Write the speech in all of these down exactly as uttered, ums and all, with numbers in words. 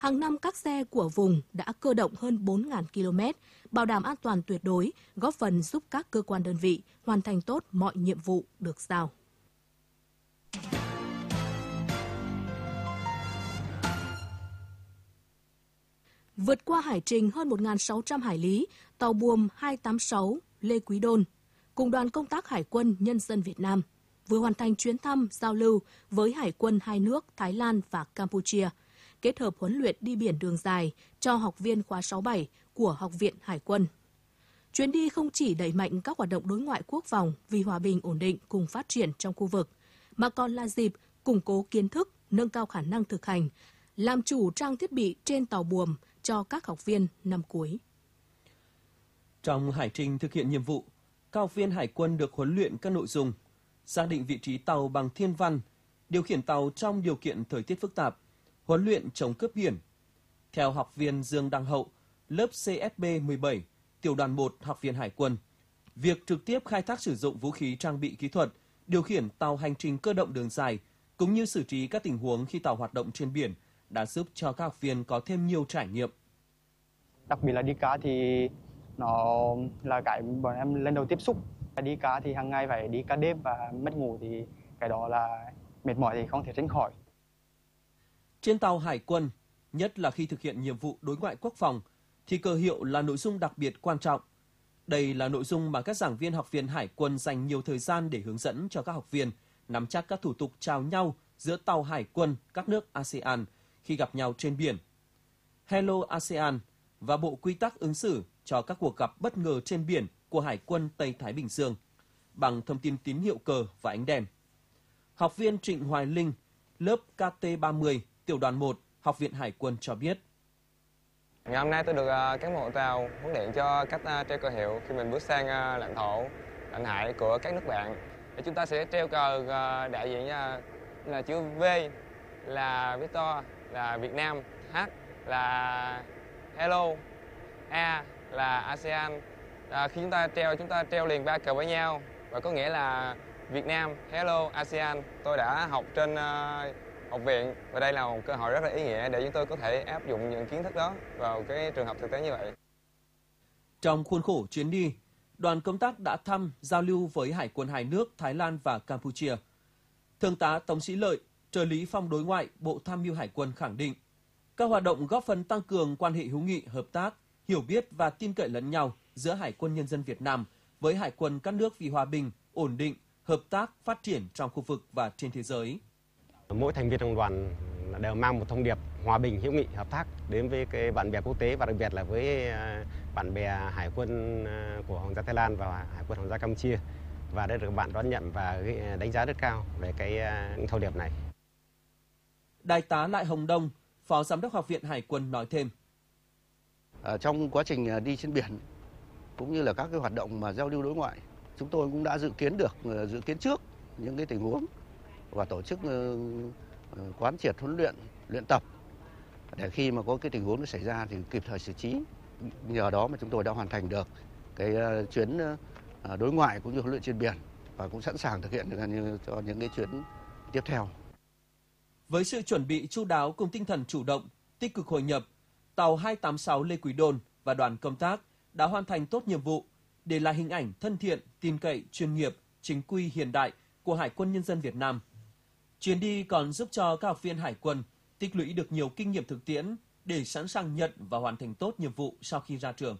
Hàng năm các xe của vùng đã cơ động hơn bốn nghìn ki lô mét, bảo đảm an toàn tuyệt đối, góp phần giúp các cơ quan đơn vị hoàn thành tốt mọi nhiệm vụ được giao. Vượt qua hải trình hơn một nghìn sáu trăm hải lý, tàu buồm hai tám sáu Lê Quý Đôn cùng đoàn công tác Hải quân Nhân dân Việt Nam vừa hoàn thành chuyến thăm giao lưu với hải quân hai nước Thái Lan và Campuchia, kết hợp huấn luyện đi biển đường dài cho học viên khóa sáu bảy của Học viện Hải quân. Chuyến đi không chỉ đẩy mạnh các hoạt động đối ngoại quốc phòng vì hòa bình ổn định cùng phát triển trong khu vực, mà còn là dịp củng cố kiến thức, nâng cao khả năng thực hành, làm chủ trang thiết bị trên tàu buồm cho các học viên năm cuối. Trong hải trình thực hiện nhiệm vụ, các học viên Hải quân được huấn luyện các nội dung xác định vị trí tàu bằng thiên văn, điều khiển tàu trong điều kiện thời tiết phức tạp, huấn luyện chống cướp biển. Theo học viên Dương Đăng Hậu, lớp C S B mười bảy, tiểu đoàn một Học viện Hải quân, việc trực tiếp khai thác sử dụng vũ khí trang bị kỹ thuật, điều khiển tàu hành trình cơ động đường dài, cũng như xử trí các tình huống khi tàu hoạt động trên biển đã giúp cho các học viên có thêm nhiều trải nghiệm. Đặc biệt là đi cá thì nó là cái bọn em lần đầu tiếp xúc. Đi cá thì hàng ngày phải đi cá đêm và mất ngủ thì cái đó là mệt mỏi thì không thể tránh khỏi. Trên tàu Hải quân, nhất là khi thực hiện nhiệm vụ đối ngoại quốc phòng, thì cờ hiệu là nội dung đặc biệt quan trọng. Đây là nội dung mà các giảng viên Học viện Hải quân dành nhiều thời gian để hướng dẫn cho các học viên nắm chắc các thủ tục chào nhau giữa tàu Hải quân các nước a sê an khi gặp nhau trên biển. Hello a sê an và bộ quy tắc ứng xử cho các cuộc gặp bất ngờ trên biển của Hải quân Tây Thái Bình Dương bằng thông tin tín hiệu cờ và ánh đèn. Học viên Trịnh Hoài Linh, lớp K T ba mươi, tiểu đoàn một, Học viện Hải quân cho biết. Ngày hôm nay tôi được uh, cán bộ tàu huấn luyện cho cách uh, treo cờ hiệu khi mình bước sang uh, lãnh thổ, lãnh hải của các nước bạn. Thì chúng ta sẽ treo cờ uh, đại diện uh, là chữ V là Victor, là Việt Nam, H là Hello, A là a sê an. À, khi chúng ta treo, chúng ta treo liền ba cờ với nhau và có nghĩa là Việt Nam, Hello, a sê an. Tôi đã học trên uh, học viện và đây là một cơ hội rất là ý nghĩa để chúng tôi có thể áp dụng những kiến thức đó vào cái trường hợp thực tế như vậy. Trong khuôn khổ chuyến đi, đoàn công tác đã thăm, giao lưu với Hải quân hai nước Thái Lan và Campuchia. Thượng tá Tống Sĩ Lợi, trợ lý phòng đối ngoại Bộ Tham mưu Hải quân khẳng định, các hoạt động góp phần tăng cường quan hệ hữu nghị, hợp tác, hiểu biết và tin cậy lẫn nhau giữa Hải quân Nhân dân Việt Nam với Hải quân các nước vì hòa bình, ổn định, hợp tác, phát triển trong khu vực và trên thế giới. Mỗi thành viên trong đoàn đều mang một thông điệp hòa bình, hữu nghị, hợp tác đến với cái bạn bè quốc tế và đặc biệt là với bạn bè Hải quân của Hoàng gia Thái Lan và Hải quân Hoàng gia Campuchia, và đã được bạn đón nhận và đánh giá rất cao về cái thông điệp này. Đại tá Lại Hồng Đông, Phó Giám đốc Học viện Hải quân nói thêm. À, trong quá trình đi trên biển cũng như là các cái hoạt động mà giao lưu đối ngoại, chúng tôi cũng đã dự kiến được, dự kiến trước những cái tình huống và tổ chức uh, quán triệt huấn luyện, luyện tập để khi mà có cái tình huống nó xảy ra thì kịp thời xử trí. Nhờ đó mà chúng tôi đã hoàn thành được cái uh, chuyến uh, đối ngoại cũng như huấn luyện trên biển và cũng sẵn sàng thực hiện được như cho những cái chuyến tiếp theo. Với sự chuẩn bị chu đáo cùng tinh thần chủ động, tích cực hội nhập, tàu hai tám sáu Lê Quý Đôn và đoàn công tác đã hoàn thành tốt nhiệm vụ, để lại hình ảnh thân thiện, tin cậy, chuyên nghiệp, chính quy, hiện đại của Hải quân Nhân dân Việt Nam. Chuyến đi còn giúp cho các học viên Hải quân tích lũy được nhiều kinh nghiệm thực tiễn để sẵn sàng nhận và hoàn thành tốt nhiệm vụ sau khi ra trường.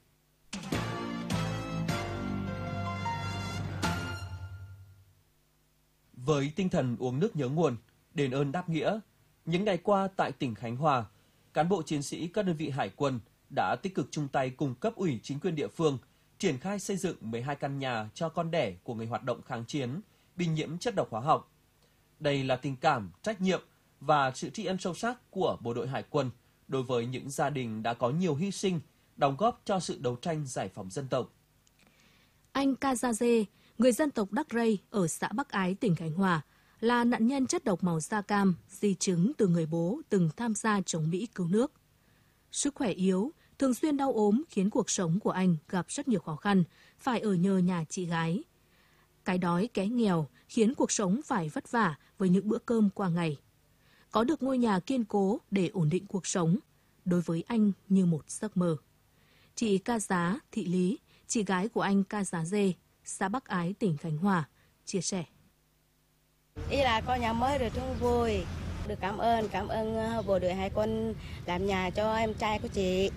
Với tinh thần uống nước nhớ nguồn, đền ơn đáp nghĩa, những ngày qua tại tỉnh Khánh Hòa, cán bộ chiến sĩ các đơn vị Hải quân đã tích cực chung tay cùng cấp ủy chính quyền địa phương triển khai xây dựng mười hai căn nhà cho con đẻ của người hoạt động kháng chiến bị nhiễm chất độc hóa học. Đây là tình cảm, trách nhiệm và sự tri ân sâu sắc của bộ đội Hải quân đối với những gia đình đã có nhiều hy sinh, đóng góp cho sự đấu tranh giải phóng dân tộc. Anh Kazaze, người dân tộc Đắc Rây ở xã Bắc Ái, tỉnh Khánh Hòa, là nạn nhân chất độc màu da cam, di chứng từ người bố từng tham gia chống Mỹ cứu nước. Sức khỏe yếu, thường xuyên đau ốm khiến cuộc sống của anh gặp rất nhiều khó khăn, phải ở nhờ nhà chị gái. Cái đói, cái nghèo khiến cuộc sống phải vất vả với những bữa cơm qua ngày. có được ngôi nhà kiên cố để ổn định cuộc sống, đối với anh như một giấc mơ. Chị Ca Giá Thị Lý, chị gái của anh Ca Giá Dê, xã Bắc Ái, tỉnh Khánh Hòa, chia sẻ. Ý là có nhà mới rồi cũng vui, được cảm ơn, cảm ơn bộ đội hải quân làm nhà cho em trai của chị.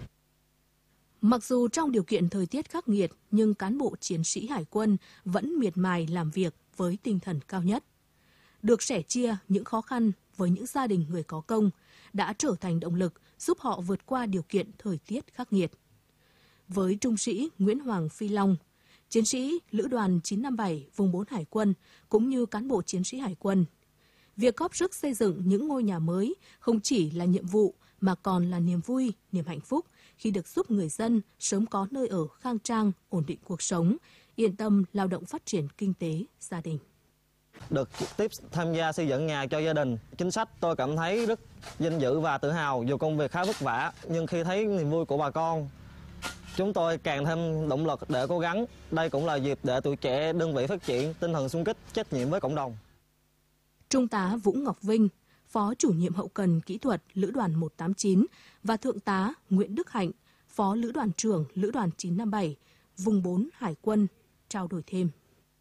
Mặc dù trong điều kiện thời tiết khắc nghiệt, nhưng cán bộ chiến sĩ hải quân vẫn miệt mài làm việc với tinh thần cao nhất. Được sẻ chia những khó khăn với những gia đình người có công đã trở thành động lực giúp họ vượt qua điều kiện thời tiết khắc nghiệt. Với trung sĩ Nguyễn Hoàng Phi Long, chiến sĩ Lữ đoàn chín năm bảy vùng bốn Hải quân cũng như cán bộ chiến sĩ Hải quân, việc góp sức xây dựng những ngôi nhà mới không chỉ là nhiệm vụ mà còn là niềm vui, niềm hạnh phúc khi được giúp người dân sớm có nơi ở khang trang, ổn định cuộc sống, yên tâm lao động phát triển kinh tế, gia đình. Được trực tiếp tham gia xây dựng nhà cho gia đình, chính sách tôi cảm thấy rất vinh dự và tự hào. Dù công việc khá vất vả, nhưng khi thấy niềm vui của bà con, chúng tôi càng thêm động lực để cố gắng. Đây cũng là dịp để tuổi trẻ đơn vị phát triển tinh thần xung kích, trách nhiệm với cộng đồng. Trung tá Vũ Ngọc Vinh, Phó chủ nhiệm hậu cần kỹ thuật Lữ đoàn một tám chín và Thượng tá Nguyễn Đức Hạnh, Phó Lữ đoàn trưởng Lữ đoàn chín năm bảy, vùng bốn Hải quân, trao đổi thêm.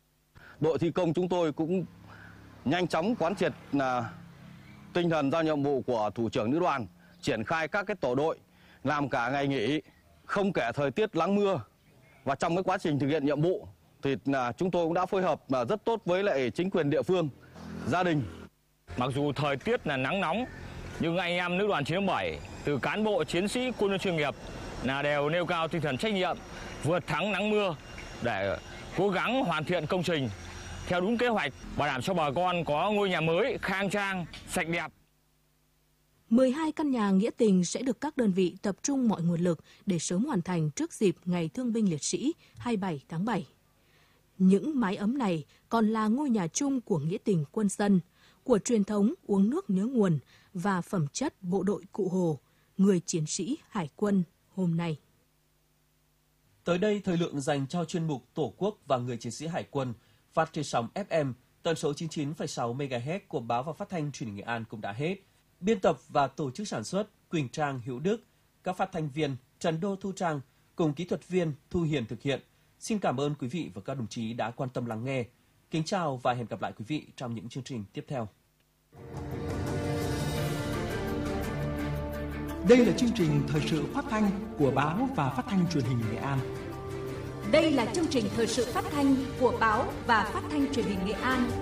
Đội thi công chúng tôi cũng nhanh chóng quán triệt là tinh thần giao nhiệm vụ của thủ trưởng lữ đoàn, triển khai các cái tổ đội làm cả ngày nghỉ, không kể thời tiết nắng mưa. Và trong cái quá trình thực hiện nhiệm vụ thì là chúng tôi cũng đã phối hợp rất tốt với lại chính quyền địa phương, gia đình. Mặc dù thời tiết là nắng nóng, nhưng anh em lữ đoàn chín năm bảy từ cán bộ chiến sĩ quân nhân chuyên nghiệp là đều nêu cao tinh thần trách nhiệm, vượt thắng nắng mưa để cố gắng hoàn thiện công trình theo đúng kế hoạch, bảo đảm cho bà con có ngôi nhà mới khang trang, sạch đẹp. mười hai căn nhà nghĩa tình sẽ được các đơn vị tập trung mọi nguồn lực để sớm hoàn thành trước dịp Ngày Thương binh Liệt sĩ hai mươi bảy tháng bảy. Những mái ấm này còn là ngôi nhà chung của nghĩa tình quân dân, của truyền thống uống nước nhớ nguồn và phẩm chất bộ đội Cụ Hồ, người chiến sĩ Hải quân hôm nay. Tới đây, thời lượng dành cho chuyên mục Tổ quốc và người chiến sĩ Hải quân phát trên sóng ép em tần số chín mươi chín phẩy sáu mê ga héc của Báo và Phát thanh Truyền hình Nghệ An cũng đã hết. Biên tập và tổ chức sản xuất Quỳnh Trang, Hữu Đức, các phát thanh viên Trần Đô, Thu Trang cùng kỹ thuật viên Thu Hiền thực hiện. Xin cảm ơn quý vị và các đồng chí đã quan tâm lắng nghe. Kính chào và hẹn gặp lại quý vị trong những chương trình tiếp theo. Đây là chương trình thời sự phát thanh của Báo và Phát thanh Truyền hình Nghệ An. Đây là chương trình thời sự phát thanh của Báo và Phát thanh Truyền hình Nghệ An.